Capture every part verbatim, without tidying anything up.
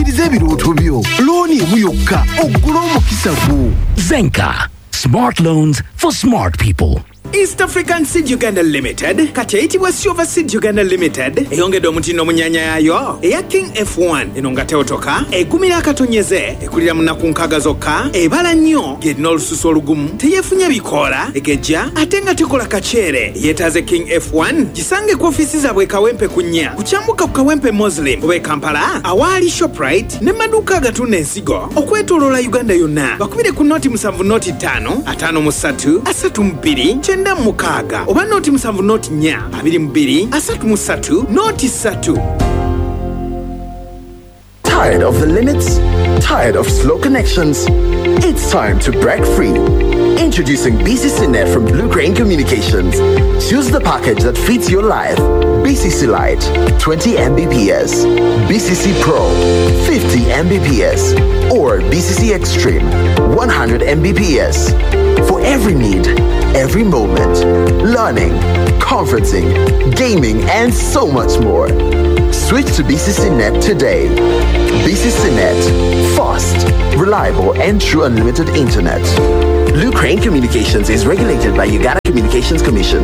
Ebirooto byo looni emu yokka oggula omukisa gwo. Zenka, smart loans for smart people. East African Seed Uganda Limited kati eyitibwa Silver Seed Uganda Limited eyongedde omutindo mu nnyanya yayo eya King F one eno nga teotoka egumira akatonyeze ekulira mu nnaku nkaaga zokka ebala nnyo ng'erina olususu olugumu teyeefunye bikoola egejja ate nga tekola kaceere yeetaaze King F one gisange ku ofiisi zaabwe Kawempe ku nnya kukyambuka ku Kawempe Muslim oba e Kampala awaali Shoprite ne maduuka agatunda ensigo okwetooloola Uganda yonna bakubire ku nooti musanvu nooti ttaano ataano mu ssatu asatu mu bbiri kyenda mu mukaaga oba nooti musanvu nooti nnya abiri mu bbiri asatu mu ssatu nooti ssatu. Tired of the limits? Tired of slow connections? It's time to break free. Introducing B C C Net from Blue Crane Communications. Choose the package that fits your life. B C C Lite, twenty megabits per second. B C C Pro, fifty megabits per second. Or B C C Extreme, one hundred megabits per second. For every need, every moment. Learning, conferencing, gaming, and so much more. Switch to B C C Net today. B C C Net. Fast, reliable, and true unlimited internet. Blue Crane Communications is regulated by Uganda Communications Commission.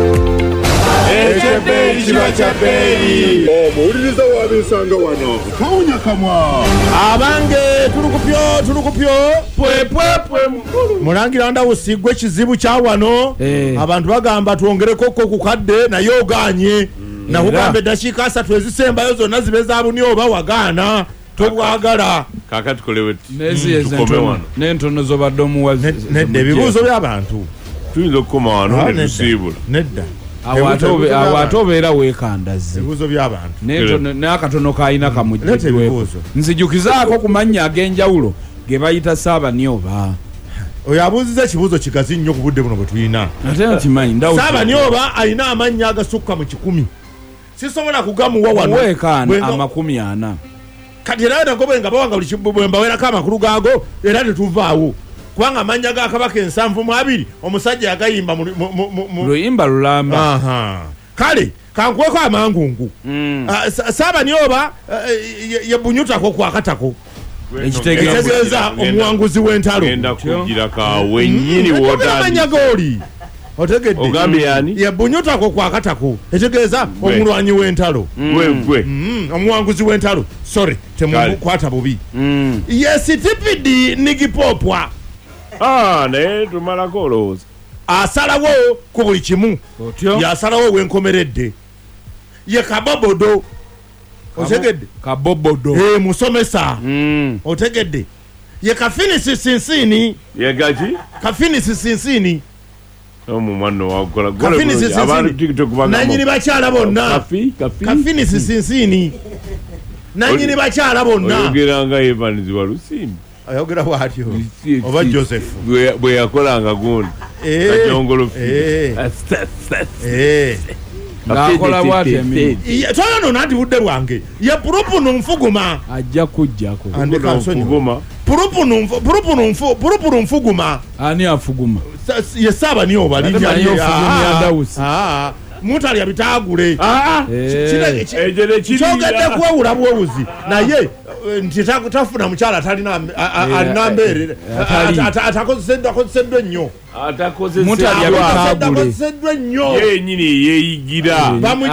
Omuwuliriza w'abensanga wano kawunya kamwa abange tulukupyo tulukupyo pwepwepwe mulangira ndawusi gwe kizibu kya wano abantu bagamba twongereko ko kukadde naye oganye nakugamba eddakiika asatu ezisembayo zonna zibe za buni oba wagaana tobwagala kaka tukolewe n'entono zobadde omuwazi nedda ebibuuzo by'abantu tuyinza okukoma wano netusiibula nedda awo ate obeera weekandaze ebibuuzo by'abantu n'akatono kaalina kamujjibweko nzijukizaako ku mannya ag'enjawulo ge bayita Saabanyoba. oyo abuuziza ekibuuzo kigazi nnyo ku budde buno bwe tulina ate nkimanyi Saabanyoba alina amannya agasukka mu kikumi sisobola kugamuwa wano weekaana amakumi ana kati era nago bwenga bawanga buli bwe mbaweerako amakulu gaago era tetuvaawo kubanga amannya ga Kabaka ensanvu mu abiri omusajja yagayimba mu luyimba lulamba. kale kankuweko amangungu Saabanyoba ye Bunyutako kwakatako ekitegeeza omuwanguzi w'entalo genda kugira kawe nnyini w'amanya gooli otegedde ogambye yani ye Bunyutako kwakatako etegeeza omulwanyi w'entalo gwegwe omuwanguzi w'entalo sorry temukwata bubi ye Sitipidi Nigipopwa naye tumalako olowooza asalawo ku buli kimu yasalawo wenkomeredde ye Kabobodo otegedde Kabobodo musomesa otegedde ye Kafinisi Sinsini ye gaki Kafinisi Sinsini omumano wakola Kafinisi Sinsini nanyini bakyala bonna Kafinisi Sinsini nanyini bakyala bonna oyogeranga Evans wa Lusimbi ayogera bwatyo oba Joseph bwe yakolanga gundi kajongolo ngakola bwatyo tono nati budde bwange ye Purupunu Nfuguma ajja kujjako Purupunu Nfuguma ani afuguma ye Saabanyoba linnya mutalya bitagule kyogedde kwewula bwewuzi naye nti tafuna mukyala alina mbeerera atakozeseddwa ennyo atakozeseddwa ennyo yenyini yeeyigira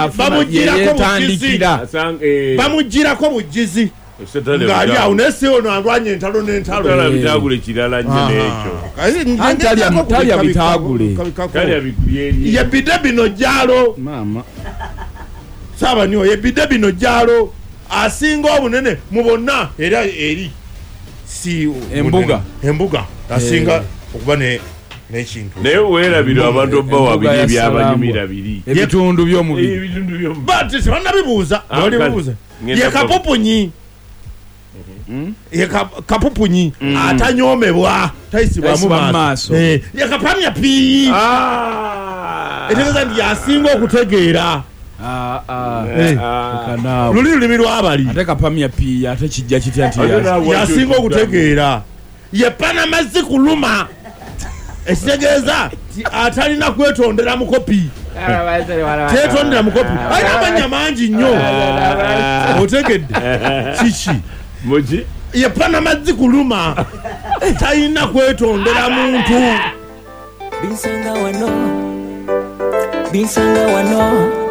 bamugirako bugizi ngali awo nesi ono alwanya entalo n'entalo bitagule kirala nnyo n'ekyo talya bitagule ye bide bino jalo Saabanyoba ye bide bino jalo asinga obunene mu bonna era eri si embuga embuga asinga okuba n'ekintu naye weerabira abantu obba wabiri ebyabanyumira biri ebitundu by'omubiri bati tebanabibuuza olibuuza ye Kapupunyi ye Kapupunyi atanyomebwa tayisibwamu maaso ye Kapamya piiyi etegeeza nti yasinga okutegeera luli lulimi lwabali ate Kapamya piiyi ate kijja kitya nti yasinga okutegeera ye Panamazzi kuluma ekitegeeza atalina kwetondera mukopi tetondera mukopi alina amanya mangi nnyo otegedde kiki Moji ye pana mazzi kuluma tayina kwetondera muntu binsanga wano binsanga wano